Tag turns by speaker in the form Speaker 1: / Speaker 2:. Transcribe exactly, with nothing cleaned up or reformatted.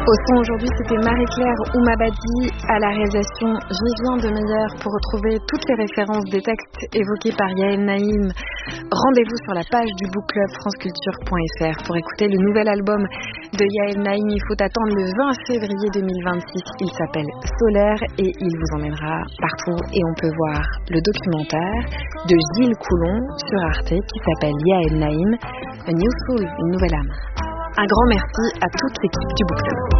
Speaker 1: Au son aujourd'hui, c'était Marie-Claire Oumabadi à la réalisation Vivien Demeyer. Pour retrouver toutes les références des textes évoqués par Yael Naïm, rendez-vous sur la page du book club franceculture point f r. Pour écouter le nouvel album de Yael Naïm, il faut attendre le vingt février deux mille vingt-six. Il s'appelle Solaire et il vous emmènera partout. Et on peut voir le documentaire de Gilles Coulon sur Arte qui s'appelle Yael Naïm, A New Soul, une nouvelle âme. Un grand merci à toute l'équipe du book club.